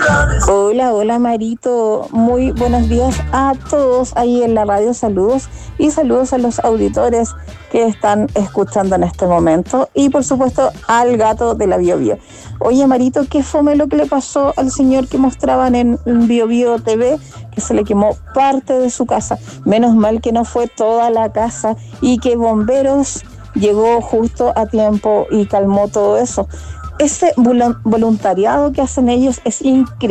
Hola, hola Marito, muy buenos días a todos ahí en la radio, saludos y saludos a los auditores que están escuchando en este momento y por supuesto al gato de la Bio Bio. Oye Marito, ¿qué fue lo que le pasó al señor que mostraban en Bio Bio TV? Que se le quemó parte de su casa, menos mal que no fue toda la casa y que bomberos llegó justo a tiempo y calmó todo eso. Ese voluntariado que hacen ellos es increíble.